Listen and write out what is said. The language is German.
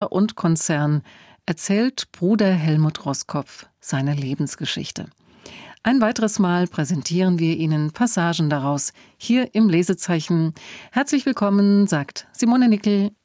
Verlag und Konzern erzählt Bruder Helmut Roskopf seine Lebensgeschichte. Ein weiteres Mal präsentieren wir Ihnen Passagen daraus hier im Lesezeichen. Herzlich willkommen, sagt Simone Nickel.